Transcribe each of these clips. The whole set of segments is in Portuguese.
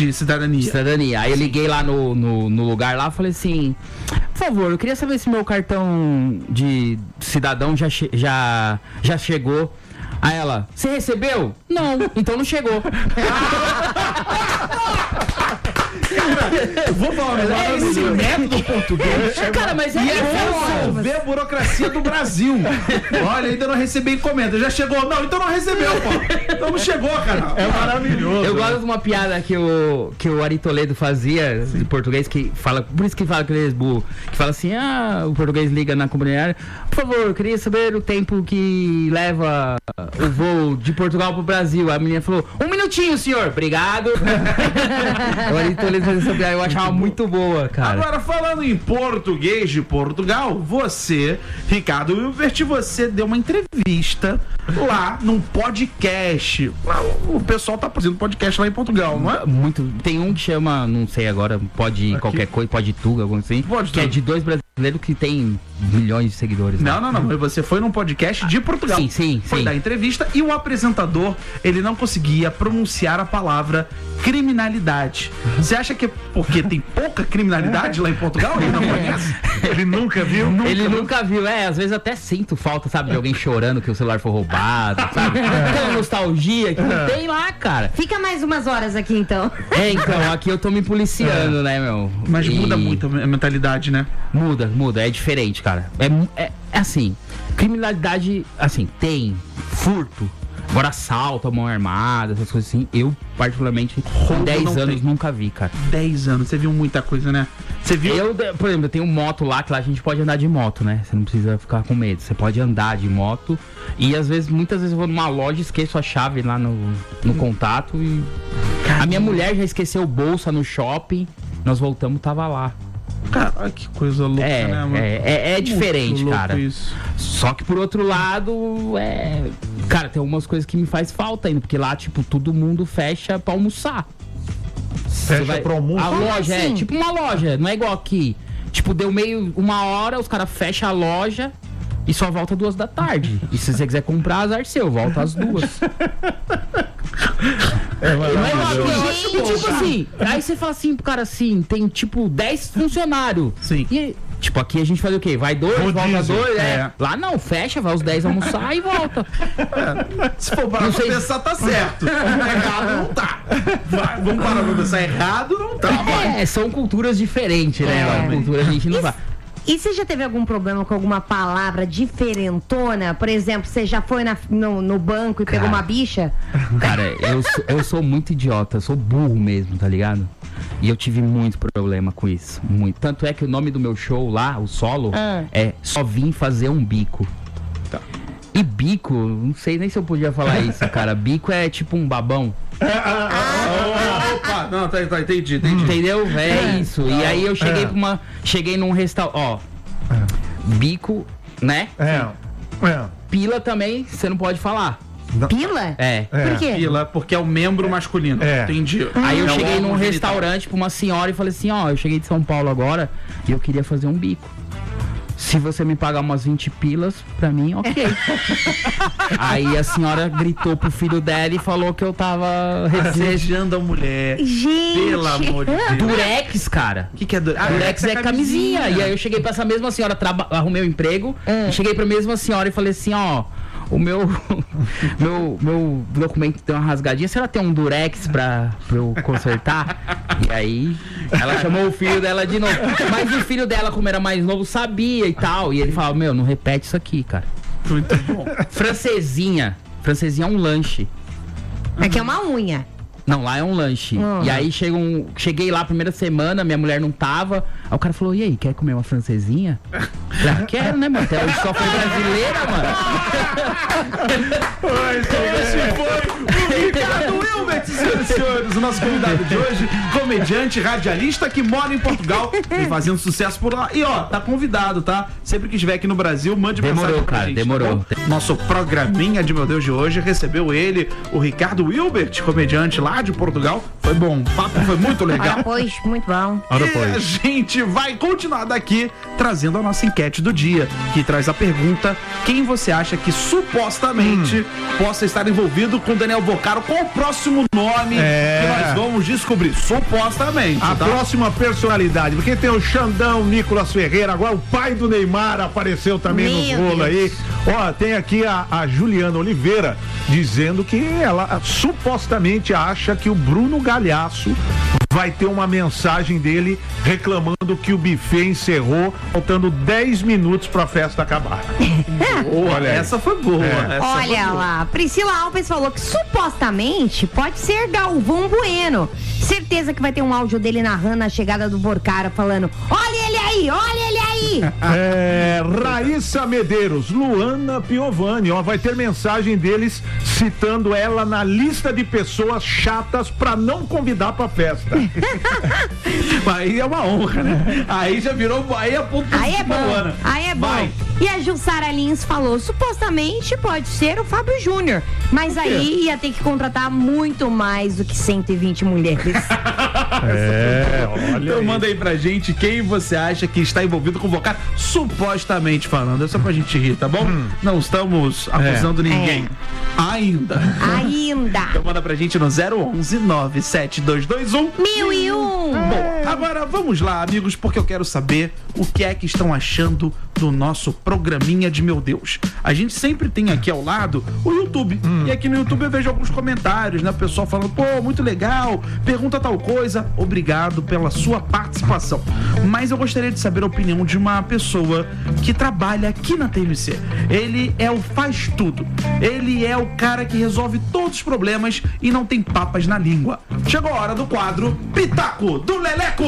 De cidadania. Aí eu liguei lá no lugar lá, falei assim, por favor, eu queria saber se meu cartão de cidadão já chegou. Aí ela, você recebeu? Não, então não chegou. Eu vou falar esse método português. Cara, mas é resolver a burocracia do Brasil. Olha, ainda não recebi encomenda. Já chegou? Não, então não recebeu, pô. Então não chegou, cara. É maravilhoso. Eu gosto de uma piada que o Ari Toledo fazia, de português, que fala, por isso que fala que ele é burro, que fala assim, o português liga na comunidade, por favor, eu queria saber o tempo que leva o voo de Portugal pro Brasil. A menina falou, 1 minutinho, senhor. Obrigado. O Ari Toledo fazia essa piada, eu achava muito boa, cara. Agora, falando em português de Portugal, você, Ricardo Wilbert, você deu uma entrevista lá num podcast. O pessoal tá fazendo podcast lá em Portugal, não é? Muito. Tem um que chama, não sei agora, pode qualquer coisa, pode tudo, alguma assim. Pode que é de 2 brasileiros que tem milhões de seguidores. Não. Você foi num podcast de Portugal. Sim. Foi dar entrevista e o apresentador, ele não conseguia pronunciar a palavra criminalidade. Você acha que é porque tem pouca criminalidade lá em Portugal? Ele não conhece? Ele nunca viu? Ele nunca viu. Às vezes até sinto falta, sabe, de alguém chorando que o celular foi roubado, sabe? Aquela nostalgia que não tem lá, cara. Fica mais umas horas aqui, então. Então, aqui eu tô me policiando, né, meu? Mas muda muito a mentalidade, né? Muda, é diferente, cara. É assim, criminalidade, assim, tem furto, agora assalto, a mão armada, essas coisas assim, eu particularmente com 10 anos nunca vi, cara. 10 anos, você viu muita coisa, né? Você viu? Por exemplo, eu tenho moto lá, que lá a gente pode andar de moto, né? Você não precisa ficar com medo, você pode andar de moto e muitas vezes eu vou numa loja, esqueço a chave lá no contato e... A minha mulher já esqueceu bolsa no shopping, nós voltamos, tava lá. Cara, que coisa louca, né, mano? É diferente, cara. Isso. Só que por outro lado, cara, tem algumas coisas que me faz falta ainda, porque lá, tipo, todo mundo fecha pra almoçar. Fecha pro almoço? A loja assim? tipo uma loja, não é igual aqui. Tipo, deu meio 1h, os caras fecham a loja e só volta 2 da tarde. E se você quiser comprar, azar seu, volta às 2. E tipo assim, aí você fala assim pro cara assim, tem tipo 10 funcionários. Sim. E tipo, aqui a gente faz o quê? Vai 2, volta 2, Lá não, fecha, vai os 10 almoçar e volta. Se for parar pra pensar, tá certo. Errado não tá. Vamos parar pra pensar, errado não tá. São culturas diferentes, né? Cultura a gente não vai. E você já teve algum problema com alguma palavra diferentona? Por exemplo, você já foi no banco e pegou uma bicha? Cara, eu sou muito idiota, eu sou burro mesmo, tá ligado? E eu tive muito problema com isso, muito. Tanto é que o nome do meu show lá, o solo, é Só Vim Fazer um Bico. Tá. E bico, não sei nem se eu podia falar isso, cara. Bico é tipo um babão. Opa, não, tá, entendi. Entendeu? É isso. E aí eu cheguei num restaurante, bico, né? Pila também, você não pode falar. Pila? Por quê? Pila, porque é o membro masculino. Entendi. Aí eu cheguei num restaurante pra uma senhora e falei assim, eu cheguei de São Paulo agora e eu queria fazer um bico. Se você me pagar umas 20 pilas, pra mim, ok. Aí a senhora gritou pro filho dela e falou que eu tava desejando a mulher. Gente! Pelo amor de Deus. Durex, cara. O que é Durex? Durex é camisinha. E aí eu cheguei pra essa mesma senhora, arrumei um emprego, e cheguei pra mesma senhora e falei assim, o meu documento tem uma rasgadinha, se ela tem um Durex pra eu consertar? E aí ela chamou o filho dela de novo. Mas o filho dela, como era mais novo, sabia e tal. E ele falava, não repete isso aqui, cara. Muito bom. Francesinha é um lanche. Aqui é uma unha. Não, lá é um lanche. E aí cheguei lá a primeira semana, minha mulher não tava. Aí o cara falou, e aí, quer comer uma francesinha? Quero, né, mano? Até hoje só foi brasileira, mano. Esse foi o Ricardo Wilbert, senhoras e senhores, o nosso convidado de hoje, comediante, radialista que mora em Portugal e fazendo sucesso por lá. E tá convidado, tá? Sempre que estiver aqui no Brasil, mande mensagem pra gente. Demorou. Tá? Nosso programinha de Meu Deus de hoje recebeu ele, o Ricardo Wilbert, comediante lá de Portugal. Foi bom, o papo foi muito legal. Pois, muito bom. E a gente vai continuar daqui trazendo a nossa enquete do dia, que traz a pergunta: quem você acha que supostamente possa estar envolvido com Daniel Boccaro com o próximo próximo nome que nós vamos descobrir, supostamente. A próxima personalidade, porque tem o Xandão, Nicolas Ferreira, agora o pai do Neymar apareceu também no rolo aí. Ó, tem aqui a Juliana Oliveira dizendo que ela supostamente acha que o Bruno Galhaço vai ter uma mensagem dele reclamando que o buffet encerrou, faltando 10 minutos pra festa acabar. Olha, essa foi boa. Olha lá, Priscila Alves falou que supostamente pode ser Galvão Bueno. Certeza que vai ter um áudio dele narrando a chegada do Borcara, falando: olha ele aí, olha ele aí. Raíssa Medeiros, Luana Piovani, ó, vai ter mensagem deles citando ela na lista de pessoas chatas pra não convidar pra festa. Aí é uma honra, né? Aí já virou. Aí é ponto. Aí é bom. Aí é bom. Vai. E a Jussara Lins falou: supostamente pode ser o Fábio Júnior, mas aí ia ter que contratar muito mais do que 120 mulheres. Olha. Então manda aí pra gente quem você acha que está envolvido com o Borcara, supostamente falando. É só pra gente rir, tá bom? Não estamos acusando ninguém. Ainda. Então manda pra gente no 011 97221 1001. Bom, agora vamos lá, amigos, porque eu quero saber o que é que estão achando do nosso programinha de Meu Deus. A gente sempre tem aqui ao lado o YouTube. E aqui no YouTube eu vejo alguns comentários, né? O pessoal falando: pô, muito legal, pergunta tal coisa. Obrigado pela sua participação. Mas eu gostaria de saber a opinião de uma pessoa que trabalha aqui na TMC. Ele é o faz tudo. Ele é o cara que resolve todos os problemas e não tem papas na língua. Chegou a hora do quadro Pitaco do Leleco.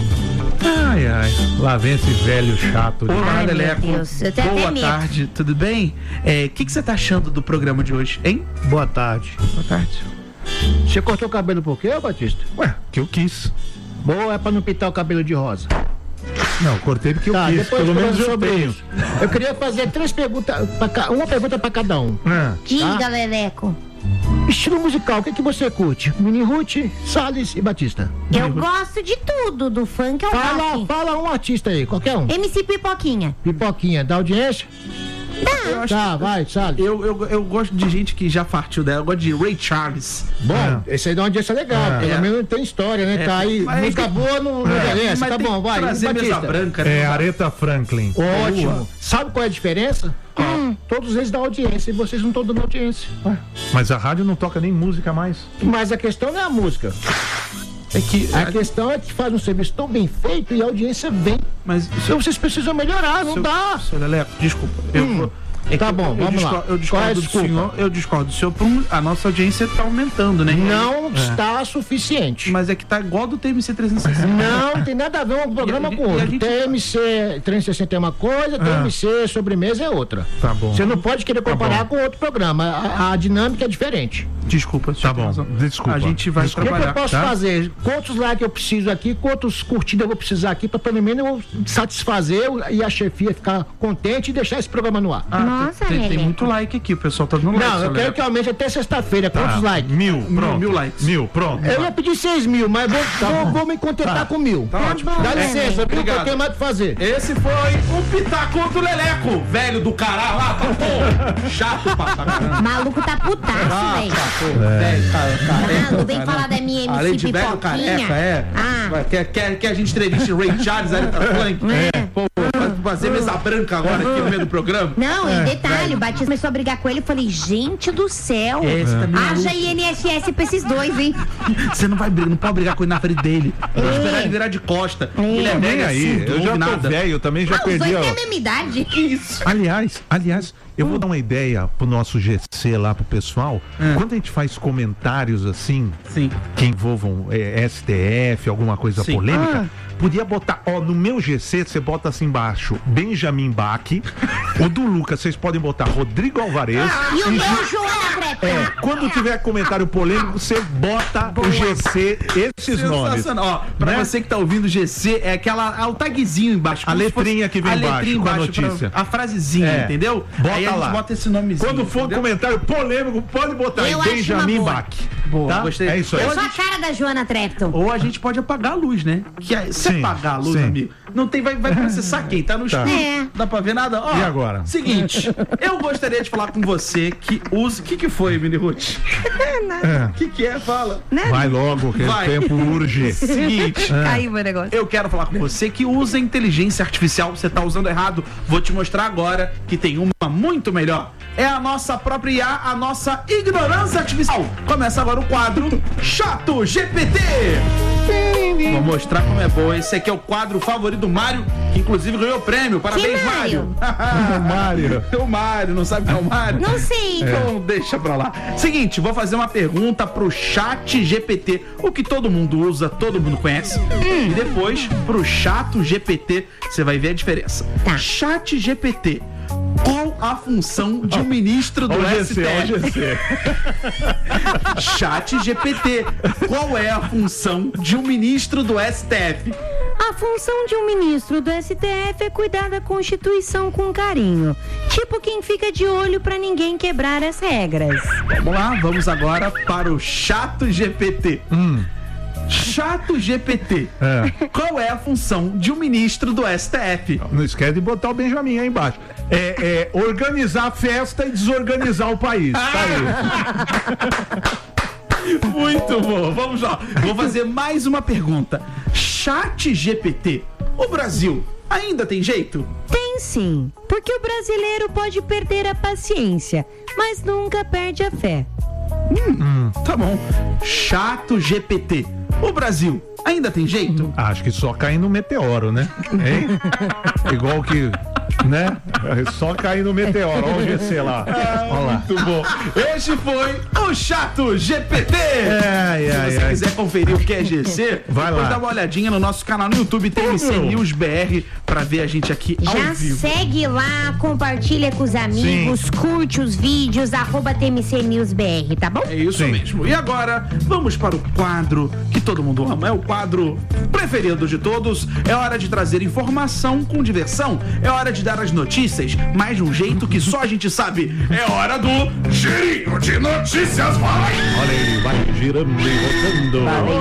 Ai, lá vem esse velho chato. Olá, Ai, meu Leleco. Deus, eu tenho até Boa medo. tarde, tudo bem? O que você tá achando do programa de hoje, hein? Boa tarde. Boa tarde. Você cortou o cabelo por quê, Batista? Ué, que eu quis. Boa, é pra não pintar o cabelo de rosa. Não, cortei porque eu quis. Depois Pelo menos eu sobre tenho. isso. Eu queria fazer 3 perguntas, uma pergunta pra cada um. Diga, Leleco. Estilo musical, o que você curte? Mini Ruth, Salles e Batista. Eu gosto de tudo, do funk ao rock. Fala um artista aí, qualquer um. MC Pipoquinha. Pipoquinha, da audiência? Eu acho Tá, vai, Salles. eu gosto de gente que já partiu dela. Eu gosto de Ray Charles. Bom, esse aí dá uma audiência legal, pelo menos tem história, né? Tá aí, mas música boa não interessa, Mas tá tem bom, que vai. trazer mesa Batista. branca, né? Aretha Franklin. Ótimo. Sabe qual é a diferença? Todos eles dão audiência e vocês não estão dando audiência. Mas a rádio não toca nem música mais. Mas a questão não é a música. É que A questão é que faz um serviço tão bem feito e a audiência vem. mas Então vocês precisam melhorar, não dá. Seu Leleco, desculpa. Tá bom, vamos lá. Eu Qual é a discordo do desculpa? senhor. Eu discordo do senhor. A nossa audiência está aumentando, né? Não está suficiente. Mas é que tá igual do TMC 360. Não tem nada a ver um programa com E a outro. gente- TMC 360 é uma coisa, TMC sobremesa é outra. Tá bom. Você não pode querer comparar bom. com outro programa. A dinâmica é diferente. Desculpa, senhor. Tá bom, tem razão. desculpa. A gente vai O que que trabalhar. eu posso tá? fazer? Quantos likes eu preciso aqui, quantos curtidas eu vou precisar aqui pra pelo menos eu satisfazer e a chefia ficar contente e deixar esse programa no ar? Nossa, tem Leleco. muito like aqui, o pessoal tá dando like. Não, seu eu quero Leleco. que aumente até sexta-feira. Quantos likes? 1000, pronto. 1000 likes. 1000, pronto. Eu ia pedir 6.000, mas vou me contentar com 1.000. Tá ótimo. Dá licença, viu? Obrigado. Eu tenho mais o que fazer. Esse foi o Pitaco do Leleco, velho do caralho lá, tá bom? Chato pra caramba. Maluco tá putaço, velho. Velho, cara. Não vem falar da minha Além MC de velho Pipoquinha. careca, Ah. Quer a gente entreviste Ray Charles, Aretha Franklin? Pô, vai fazer mesa branca agora aqui no meio do programa? Não, e detalhe, o Batista começou a brigar com ele e falei: gente do céu, Esse também é haja maluco. INSS pra esses dois, hein? Você não vai brigar, não pode brigar com ele na frente dele. Tem que esperar ele virar de costa. Ele é Nem velho, aí, surdo, eu não já ouve tô nada. velho, eu também já Os perdi. dois Ó. têm a mesma idade. Isso. Aliás, eu vou dar uma ideia pro nosso GC lá pro pessoal. Quando a gente faz comentários assim, Sim. que envolvam STF, alguma coisa Sim. polêmica, podia botar, ó, no meu GC você bota assim embaixo, Benjamin Bach, o do Lucas vocês podem botar Rodrigo Alvarez. E o meu, Joana Greca. Quando tiver comentário polêmico, você bota o GC, esses nomes. Sensacional. Ó, pra Né? você que tá ouvindo o GC, é o tagzinho embaixo. A como se letrinha fosse que vem a embaixo, letrinha com a embaixo notícia. A frasezinha, É. entendeu? Bota Aí a gente lá. bota esse nomezinho. Quando for entendeu? comentário polêmico, pode botar aí Eu acho Benjamin uma boa. Bach. Boa, tá? gostei. É isso aí. Eu sou a cara da Joana Trepton. Ou a gente pode apagar a luz, né? Que aí, se Sim, apagar a luz, sim. amigo, não tem, vai processar quem? Tá no escuro. É. Dá pra ver nada? Ó, E agora? Seguinte, eu gostaria de falar com você que usa. O que foi, Mini Ruth? O que é? Fala. Vai logo, que Vai. o tempo urge. Seguinte. Caiu meu negócio. Eu quero falar com você que usa inteligência artificial. Você tá usando errado. Vou te mostrar agora que tem uma muito melhor. É a nossa própria IA, a nossa ignorância artificial. Começa agora o quadro Chato GPT. Vou mostrar como é boa. Esse aqui é o quadro favorito do Mário, que inclusive ganhou o prêmio. Parabéns, Que Mário? Mário. O Mário, não sabe quem é o Mário? Não sei. Então deixa pra lá. Seguinte, vou fazer uma pergunta pro Chat GPT, o que todo mundo usa, todo mundo conhece. E depois, pro Chato GPT, você vai ver a diferença. Tá. Chat GPT, qual a função de um ministro do Olha o STF? GC, olha o GC. Chat GPT, qual é a função de um ministro do STF? A função de um ministro do STF é cuidar da Constituição com carinho. Tipo quem fica de olho pra ninguém quebrar as regras. Vamos lá, vamos agora para o Chato GPT. Chato GPT, qual é a função de um ministro do STF? Não esquece de botar o Benjamin aí embaixo. É organizar a festa e desorganizar o país. Tá aí. Muito bom, vamos lá. Vou fazer mais uma pergunta. Chat GPT, o Brasil ainda tem jeito? Tem sim, porque o brasileiro pode perder a paciência, mas nunca perde a fé. Tá bom. Chato GPT, o Brasil ainda tem jeito? Acho que só cair no meteoro, né? Hein? Igual que, né? Só cair no meteoro. Olha o GC lá. Olha lá. Muito bom. Este foi o Chato GPT. Se você quiser conferir o que é GC, Vai depois lá. dá uma olhadinha no nosso canal no YouTube, TMC News BR, pra ver a gente aqui ao Já vivo. segue lá, compartilha com os amigos, curte os vídeos, @TMC News BR, tá bom? É isso Sim. mesmo. E agora, vamos para o quadro que todo mundo ama. É o quadro preferido de todos. É hora de trazer informação com diversão. É hora de dar as notícias, mas de um jeito que só a gente sabe. É hora do Girinho de Notícias. Vai! Olha ele, vai girando e rodando.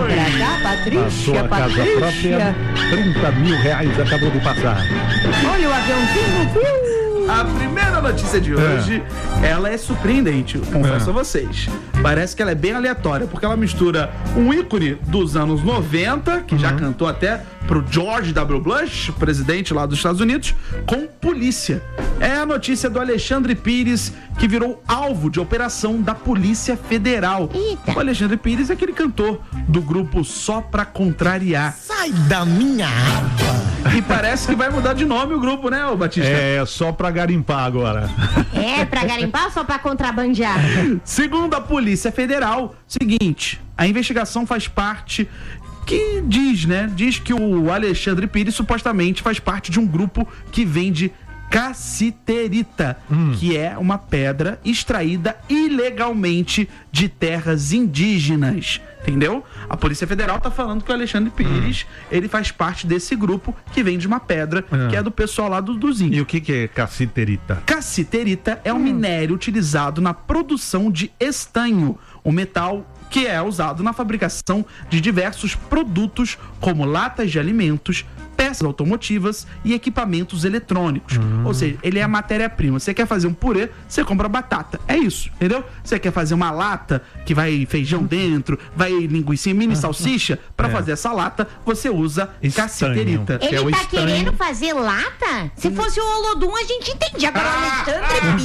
A sua casa própria, R$30.000 acabou de passar. Olha o aviãozinho. A primeira notícia de hoje, ela é surpreendente, confesso a vocês. Parece que ela é bem aleatória, porque ela mistura um ícone dos anos 90, que já cantou até pro George W. Bush, presidente lá dos Estados Unidos, com polícia. É a notícia do Alexandre Pires, que virou alvo de operação da Polícia Federal. Eita. O Alexandre Pires é aquele cantor do grupo Só Pra Contrariar. Sai da minha água. E parece que vai mudar de nome o grupo, né, ô Batista? É só pra garimpar agora. É, pra garimpar ou só pra contrabandear? Segundo a Polícia Federal, seguinte, a investigação faz parte que diz que o Alexandre Pires supostamente faz parte de um grupo que vende cassiterita, que é uma pedra extraída ilegalmente de terras indígenas. Entendeu? A Polícia Federal tá falando que o Alexandre Pires, ele faz parte desse grupo que vende uma pedra, que é do pessoal lá dos índios. E o que é cassiterita? Cassiterita é um minério utilizado na produção de estanho, um metal que é usado na fabricação de diversos produtos, como latas de alimentos, peças automotivas e equipamentos eletrônicos. Ou seja, ele é a matéria-prima. Você quer fazer um purê, você compra batata. É isso, entendeu? Você quer fazer uma lata que vai feijão dentro, vai linguiça, mini salsicha, pra fazer essa lata, você usa Estanho. cassiterita. Que é Ele o tá estanho. querendo fazer lata? Se fosse o Olodum, a gente entendia. Agora o Alexandre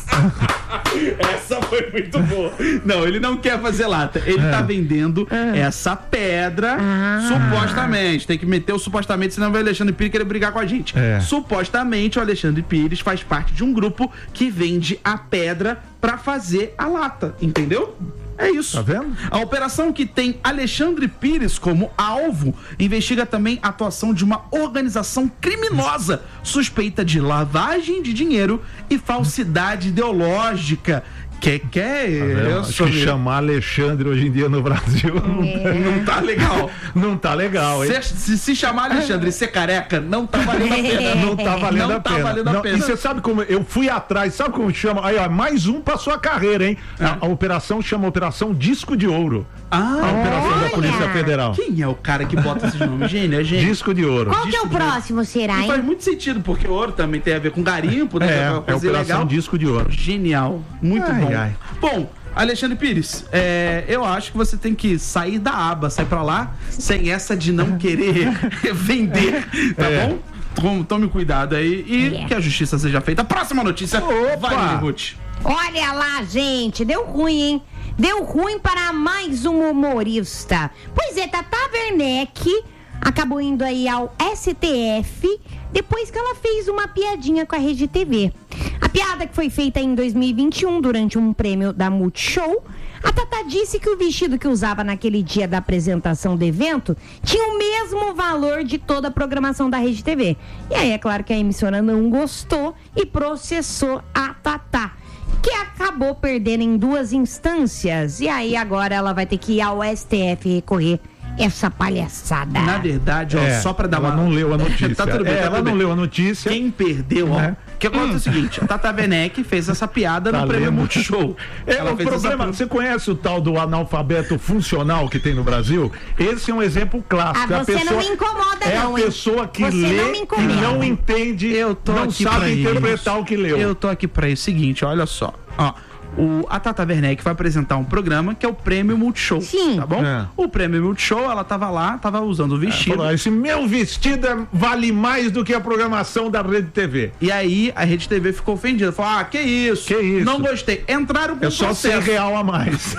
Pires. Essa foi muito boa. Não, ele não quer fazer lata. Ele tá vendendo essa pedra, supostamente. Tem que meter o supostamente, senão vai o Alexandre Pires querer brigar com a gente. Supostamente, o Alexandre Pires faz parte de um grupo que vende a pedra pra fazer a lata. Entendeu? É isso. Tá vendo? A operação, que tem Alexandre Pires como alvo, investiga também a atuação de uma organização criminosa suspeita de lavagem de dinheiro e falsidade ideológica, Que é Acho que chamar Alexandre hoje em dia no Brasil não tá legal. Não tá legal, hein? Se chamar Alexandre e ser careca, não tá valendo a pena. Não tá valendo Não a tá pena. valendo a Não, pena. e você sabe como eu fui atrás, sabe como chama? Aí, ó, mais um pra sua carreira, hein? A operação chama Operação Disco de Ouro. A operação da Polícia Federal. Quem é o cara que bota esses nomes? Gênio, é gênio. Disco de Ouro. Qual que é o próximo, será, E faz hein? muito sentido, porque ouro também tem a ver com garimpo, né? É Uma coisa Operação legal. Disco de Ouro. Genial. Muito Ai, bom. ai. Bom, Alexandre Pires, eu acho que você tem que sair da aba, sair pra lá, sem essa de não querer vender, tá bom? Tome cuidado aí e que a justiça seja feita. Próxima notícia. Vai, Ruth. Olha lá, gente, deu ruim, hein? Deu ruim para mais um humorista. Pois é, Tata Werneck acabou indo aí ao STF depois que ela fez uma piadinha com a Rede TV. A piada que foi feita em 2021 durante um prêmio da Multishow, a Tata disse que o vestido que usava naquele dia da apresentação do evento tinha o mesmo valor de toda a programação da Rede TV. E aí é claro que a emissora não gostou e processou a Tata, que acabou perdendo em 2 instâncias. E aí agora ela vai ter que ir ao STF recorrer essa palhaçada. Na verdade, ó, só pra dar ela uma... não leu a notícia. Tá tudo bem, tá ela tudo não bem. leu a notícia. Quem perdeu, ó. O que acontece é o seguinte: a Tata Werneck fez essa piada no prêmio Multishow. O problema, você conhece o tal do analfabeto funcional que tem no Brasil? Esse é um exemplo clássico. Você não me incomoda, não, a pessoa que Você lê não me e incomoda. não entende, não aqui sabe pra interpretar isso. o que leu. Eu tô aqui pra isso. Seguinte, olha só. Ó, a Tata Werneck vai apresentar um programa que é o Prêmio Multishow. Sim. Tá bom? É. O Prêmio Multishow, ela tava lá, tava usando o vestido. Falou, esse meu vestido vale mais do que a programação da Rede TV. E aí a Rede TV ficou ofendida. Falou, que isso? Que isso? Não gostei. Entraram com É só processo. R$100 a mais.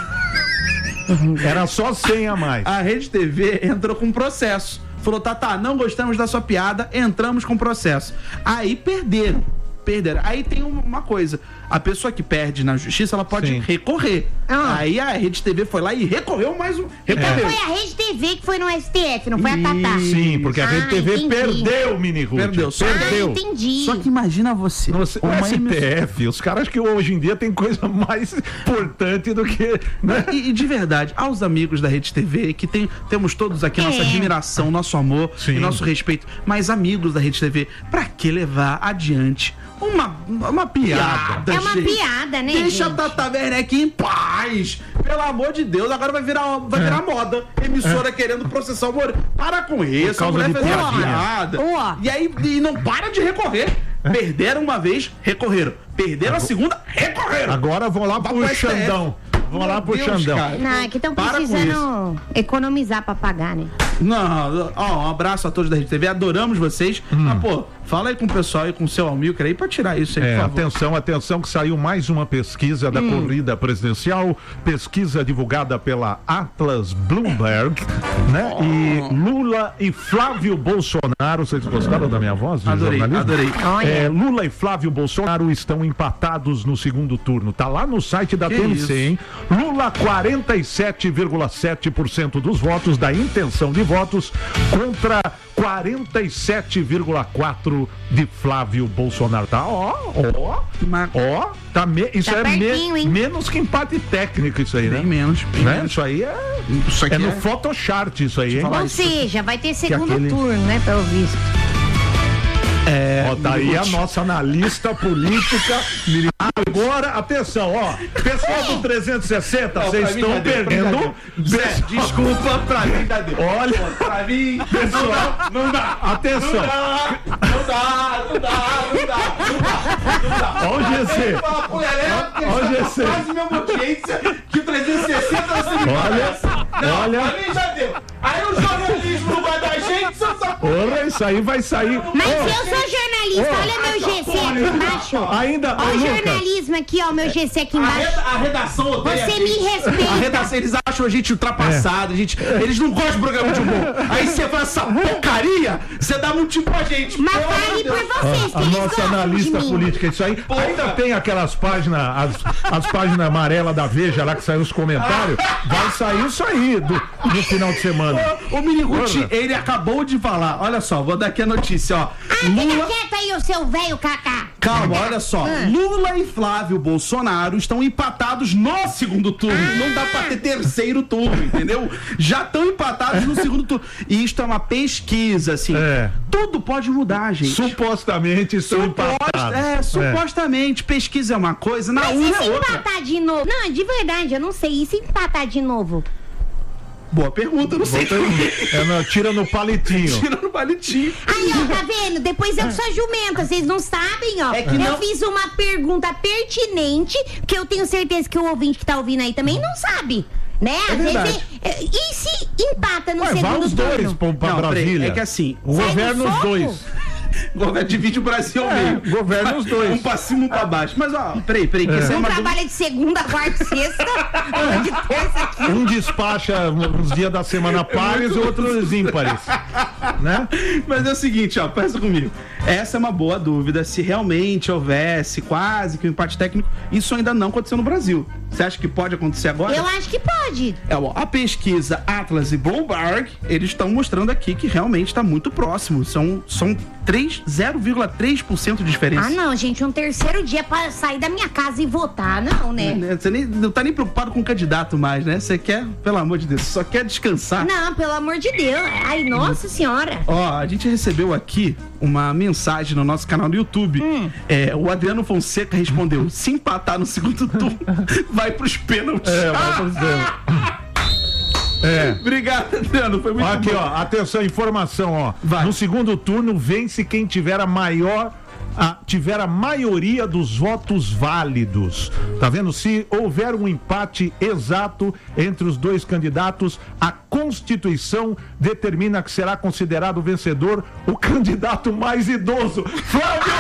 Era só 100 a mais. A Rede TV entrou com processo. Falou, Tata, não gostamos da sua piada, entramos com processo. Aí perderam. Aí tem uma coisa, a pessoa que perde na justiça, ela pode recorrer. Aí a Rede TV foi lá e recorreu mais um. Então foi a Rede TV que foi no STF, não foi a Tata. Sim, porque a Rede TV entendi. perdeu, Mini Ruth. Perdeu. Entendi. Só que imagina você. O STF, os caras que hoje em dia tem coisa mais importante do que... Né? E de verdade, aos amigos da Rede TV, que temos todos aqui nossa admiração, nosso amor e nosso respeito, mas amigos da Rede TV, pra que levar adiante uma piada? É uma gente? piada, né, Deixa gente? a Tata Werneck em paz. Pelo amor de Deus, agora vai virar moda. Emissora querendo processar o Moro. Para com isso, a causa mulher de fez uma piadinha. piada. Ó. E aí e não para de recorrer. Perderam uma vez, recorreram. Perderam a segunda, recorreram. Agora vão lá Vai pro pro STF. Xandão. Vão lá pro Deus, Xandão. cara. Não, é que estão Para com precisando economizar pra pagar, né? Não, ó, um abraço a todos da Rede TV, adoramos vocês. Mas, pô, fala aí com o pessoal e com o seu Almilcar aí pra tirar isso aí, por favor. Atenção que saiu mais uma pesquisa da corrida presidencial, pesquisa divulgada pela Atlas Bloomberg, né? E Lula e Flávio Bolsonaro, vocês gostaram da minha voz de Adorei, jornalismo? adorei. Lula e Flávio Bolsonaro estão empatados no segundo turno, tá lá no site da TMC, isso? hein? Lula 47,7% dos votos, da intenção de votos, contra 47,4% de Flávio Bolsonaro. Tá, isso Tá é pertinho, hein? menos que empate técnico isso aí, né? Bem menos. Né? Isso aí é Isso aqui no Photoshop isso aí, hein? falar Ou isso. seja, vai ter segundo aquele- turno, né, pelo visto. Ó, tá aí a nossa analista política. Agora, atenção, ó. Pessoal do 360, vocês pra mim estão já deu, perdendo. Zé, desculpa, pra mim ainda deu. Olha, Pra mim, pessoal, não dá. atenção. Não dá. Ó o GC. Ó o GC. Quase mesma audiência que o 360 você me parece. Não, olha. pra mim já deu. Aí o jornalismo não vai dar gente, seu sapo. Porra, isso aí vai sair. Mas Ó, eu sou jornalista, olha meu GC aqui embaixo. ainda, Olha o Lucas. jornalismo aqui, ó, meu GC aqui embaixo. A redação odeia Você a gente. me respeita. A redação, eles acham a gente ultrapassada, eles não gostam de programa de humor. Aí você faz essa porcaria, você dá motivo pra gente. Mas Pelo amor fale de por Deus. vocês, que A eles nossa gostam analista de mim. política, isso aí. Porra. Ainda tem aquelas páginas, as páginas amarelas da Veja lá que saem os comentários. Vai sair isso aí no final de semana. O Miniguti, Porra. ele acabou de falar. Olha só, vou dar aqui a notícia, ó. Ah, fica quieto aí, o seu velho Cacá. Calma, olha só. Lula e Flávio Bolsonaro estão empatados no segundo turno. Não dá pra ter terceiro turno, entendeu? Já estão empatados no segundo turno. E isto é uma pesquisa, assim. Tudo pode mudar, gente. Supostamente estão empatados. Supostamente. Pesquisa é uma coisa, na urna é outra. Empatar de novo? Não, de verdade, eu não sei. E se empatar de novo? Boa pergunta, não sei. Tira no palitinho. Tira no palitinho. Aí, ó, tá vendo? Depois eu sou jumenta, vocês não sabem, ó. Eu fiz uma pergunta pertinente, que eu tenho certeza que o ouvinte que tá ouvindo aí também não sabe. Né? Às vezes, e se empata no segundo turno? Vai os dois pra Brasília. É que assim, o governo os dois. O governo divide o Brasil ao meio. Governa os dois. Um pra cima, um pra baixo. Mas, ó, peraí. Que um trabalha de segunda, quarta e sexta. De terça, quinta. Um despacha uns dias da semana pares e outros ímpares. Né? Mas é o seguinte, ó, pensa comigo. Essa é uma boa dúvida. Se realmente houvesse quase que um empate técnico, isso ainda não aconteceu no Brasil. Você acha que pode acontecer agora? Eu acho que pode. A pesquisa Atlas e Bloomberg, eles estão mostrando aqui que realmente está muito próximo. São 0,3% de diferença. Ah, não, gente, um terceiro dia para sair da minha casa e votar, não, né? Você não tá nem preocupado com o candidato mais, né? Você quer, pelo amor de Deus, só quer descansar. Não, pelo amor de Deus. Ai, nossa senhora. Ó, a gente recebeu aqui uma mensagem no nosso canal no YouTube. O Adriano Fonseca respondeu: se empatar no segundo turno, vai pros pênaltis. Vai pros pênaltis. Obrigado, Adriano. Foi muito bom. Aqui, ó, atenção, informação, ó. Vai. No segundo turno, vence quem tiver a maioria dos votos válidos. Tá vendo? Se houver um empate exato entre os dois candidatos, a Constituição determina que será considerado vencedor o candidato mais idoso. Flávio!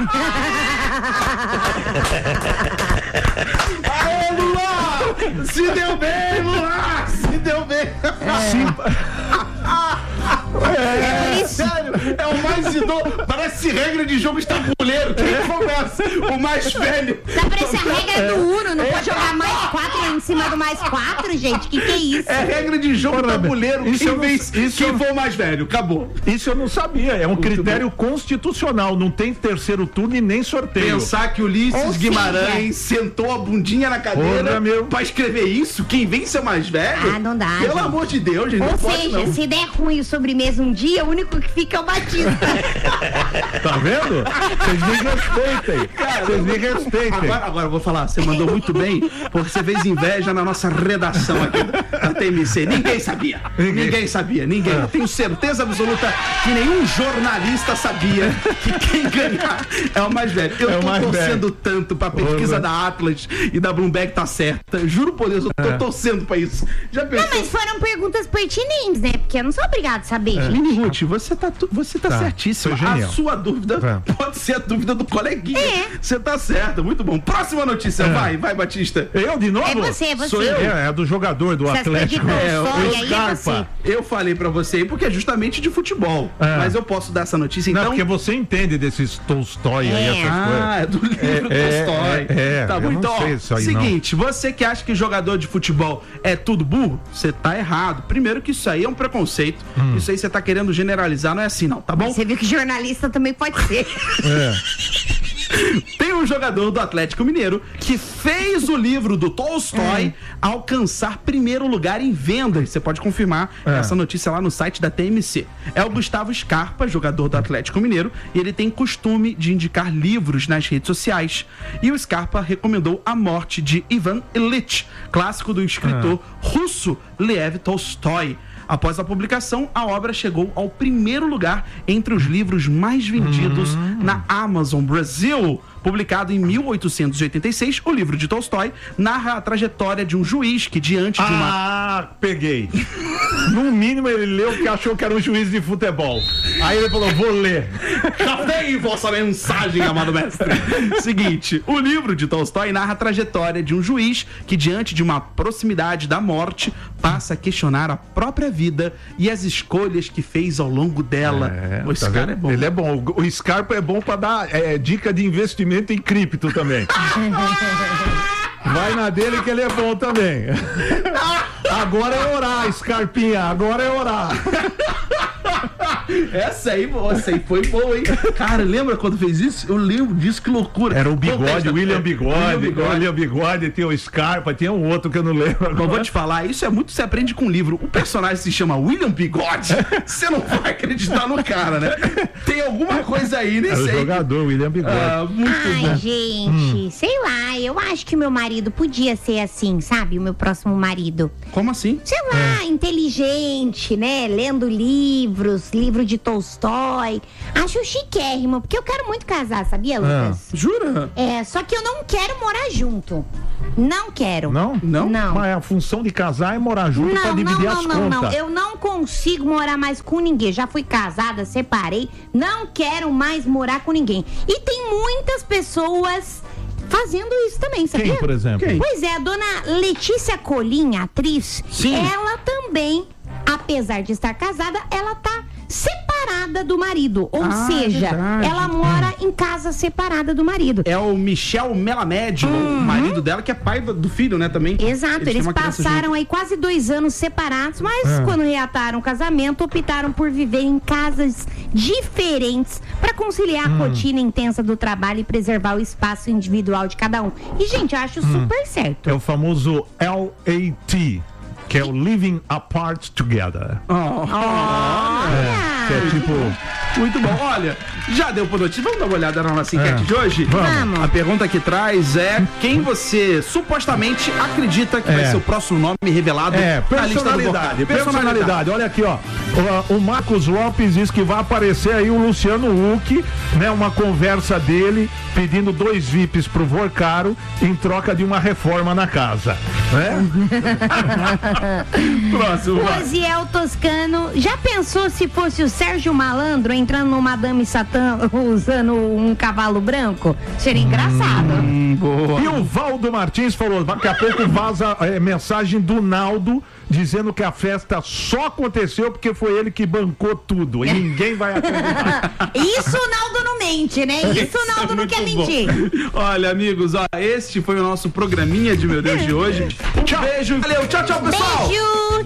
Aê, Lula! Se deu bem, Lula! Se deu bem! Sério, é o mais idoso. Parece regra de jogo de tabuleiro. Quem começa? O mais velho. Parece a regra do Uno. Não pode jogar mais 4 em cima do mais 4, gente. Que é isso? É regra de jogo de tabuleiro. Quem for o mais velho. Acabou. Isso eu não sabia. É um critério constitucional. Não tem terceiro turno e nem sorteio. Pensar que o Ulisses Guimarães sentou a bundinha na cadeira pra escrever isso? Quem vence é o mais velho? Ah, não dá. Pelo amor de Deus, gente. Ou seja, se der ruim o sobremesa um dia, o único que fica é o Batista. Tá vendo? Vocês me respeitem. Vocês me respeitem. Agora eu vou falar, você mandou muito bem, porque você fez inveja na nossa redação aqui da TMC. Ninguém sabia. Ninguém sabia. Eu tenho certeza absoluta que nenhum jornalista sabia que quem ganhar é o mais velho. Eu tô torcendo tanto pra pesquisa da Atlas e da Bloomberg tá certa. Juro por Deus, eu tô torcendo pra isso. Já pensou? Não, mas foram perguntas pertinentes, né? Porque eu não sou obrigado a saber, gente. Mini Ruth, você tá certíssima. A sua dúvida pode ser a dúvida do coleguinha. Você tá certa, muito bom. Próxima notícia, vai, Batista. Eu de novo? É você. Sou eu? É do jogador do Atlético. O Scarpa. Eu falei pra você aí porque é justamente de futebol. Mas eu posso dar essa notícia então? Não, porque você entende desses Tolstói aí, essas coisas. É do livro Tolstói. Tá bom, então, seguinte, você que acha que jogador de futebol é tudo burro, você tá errado. Primeiro que isso aí é um preconceito. Isso aí você tá querendo generalizar, não é assim não, tá bom? Você viu que jornalista também pode ser. Tem um jogador do Atlético Mineiro que fez o livro do Tolstói alcançar primeiro lugar em vendas. Você pode confirmar essa notícia lá no site da TMC. É o Gustavo Scarpa, jogador do Atlético Mineiro, e ele tem costume de indicar livros nas redes sociais. E o Scarpa recomendou A Morte de Ivan Ilitch, clássico do escritor russo Lev Tolstói. Após a publicação, a obra chegou ao primeiro lugar entre os livros mais vendidos na Amazon Brasil. Publicado em 1886, o livro de Tolstói narra a trajetória de um juiz que, diante de uma... peguei. No mínimo, ele leu que achou que era um juiz de futebol. Aí ele falou, vou ler. Café vossa mensagem, amado mestre. Seguinte, o livro de Tolstói narra a trajetória de um juiz que, diante de uma proximidade da morte, passa a questionar a própria vida e as escolhas que fez ao longo dela. Esse cara é bom. Ele é bom. O Scarpa é bom pra dar dica de investimento em cripto também. Vai na dele que ele é bom também. Agora é orar, Scarpinha. Agora é orar. Essa aí foi boa, hein? Cara, lembra quando fez isso? Eu lembro disso, que loucura. Era o Bigode, William Bigode. Bigode, tinha o Scarpa, tinha um outro que eu não lembro. Mas vou te falar, isso é muito, você aprende com o livro. O personagem se chama William Bigode, você não vai acreditar no cara, né? Tem alguma coisa aí nesse Era o jogador, William Bigode. Ai, gente, sei lá, eu acho que meu marido podia ser assim, sabe? O meu próximo marido. Como assim? Sei lá, inteligente, né? Lendo livro de Tolstói. Acho chiquérrimo, porque eu quero muito casar, sabia, Lucas? Jura? Só que eu não quero morar junto. Não quero. Não? Não? Não. Mas a função de casar é morar junto pra dividir as contas. Não. Eu não consigo morar mais com ninguém. Já fui casada, separei. Não quero mais morar com ninguém. E tem muitas pessoas fazendo isso também, sabia? Quem, por exemplo? Quem? Pois é, a dona Letícia Colim, atriz, Sim. ela também, apesar de estar casada, ela tá separada do marido. Ou seja, verdade. ela mora em casa separada do marido. É o Michel Melamed, o marido dela, que é pai do filho, né, também. Exato, têm eles uma criança passaram junto. aí quase 2 anos separados, mas quando reataram o casamento, optaram por viver em casas diferentes para conciliar a rotina intensa do trabalho e preservar o espaço individual de cada um. E, gente, eu acho super certo. É o famoso LAT, que é o Living Apart Together. Que é tipo... Muito bom. Olha, já deu por notícia. Vamos dar uma olhada na nossa enquete de hoje? Vamos. A pergunta que traz é: quem você supostamente acredita que vai ser o próximo nome revelado na lista do Boca? Personalidade. Olha aqui, ó. O Marcos Lopes diz que vai aparecer aí o Luciano Huck, né? Uma conversa dele pedindo 2 VIPs pro Vorcaro em troca de uma reforma na casa, né? Próximo. O vai. Osiel Toscano, já pensou se fosse o Sérgio Malandro entrando no Madame Satã usando um cavalo branco? Seria engraçado. Boa. E o Valdo Martins falou, daqui a pouco vaza mensagem do Naldo dizendo que a festa só aconteceu porque foi ele que bancou tudo e ninguém vai acreditar. Isso o Naldo não mente, né? Isso o Naldo não quer mentir. Olha, amigos, ó, este foi o nosso programinha de Meu Deus de hoje. Um beijo. Valeu, tchau, tchau, pessoal. Beijo.